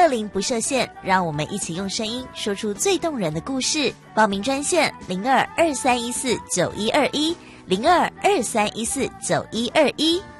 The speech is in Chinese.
乐龄不设限，让我们一起用声音说出最动人的故事。报名专线0223149121，0223149121。